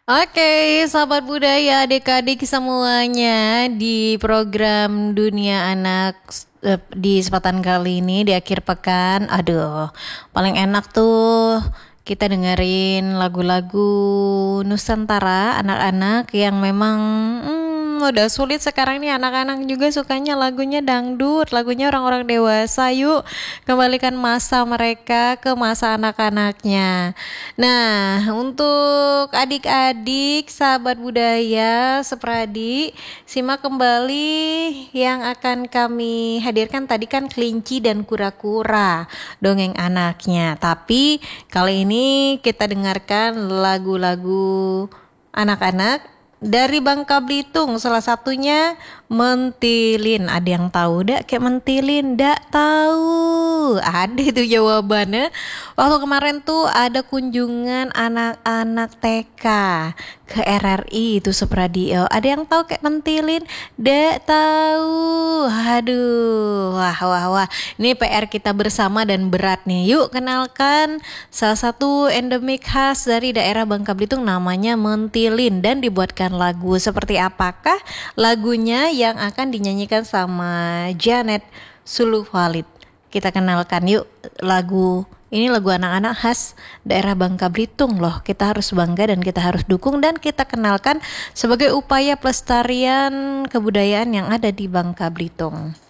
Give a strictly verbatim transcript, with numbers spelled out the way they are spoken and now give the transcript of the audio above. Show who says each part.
Speaker 1: Oke, sahabat budaya, adik-adik semuanya di program Dunia Anak eh, di kesempatan kali ini di akhir pekan. Aduh, paling enak tuh kita dengerin lagu-lagu Nusantara anak-anak yang memang hmm, udah sulit sekarang nih anak-anak juga sukanya lagunya dangdut, lagunya orang-orang dewasa. Yuk, kembalikan masa mereka ke masa anak-anaknya. Nah, untuk adik-adik, sahabat budaya, Sepradi, simak kembali yang akan kami hadirkan tadi kan kelinci dan kura-kura, dongeng anaknya. Tapi kali ini kita dengarkan lagu-lagu anak-anak dari Bangka Belitung, salah satunya mentilin. Ada yang tahu dak kayak mentilin? Dak tahu. Ada itu jawabannya. Waktu kemarin tuh ada kunjungan anak-anak T K ke R R I itu Supradio. Ada yang tahu kayak mentilin? Dak tahu. Aduh, wah wah wah. Ini P R kita bersama dan berat nih. Yuk kenalkan salah satu endemik khas dari daerah Bangka Belitung namanya mentilin dan dibuatkan lagu. Seperti apakah lagunya yang akan dinyanyikan sama Janet Suluh Walid? Kita kenalkan yuk lagu ini, lagu anak-anak khas daerah Bangka Belitung loh. Kita harus bangga dan kita harus dukung dan kita kenalkan sebagai upaya pelestarian kebudayaan yang ada di Bangka Belitung.